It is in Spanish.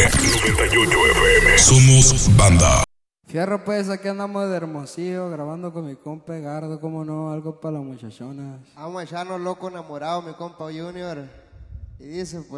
98 FM. Somos banda. Fierro, pues aquí andamos de Hermosillo grabando con mi compa Gardo, como no, algo para las muchachonas. Vamos a echarnos loco enamorado, mi compa Junior. Y dice pues.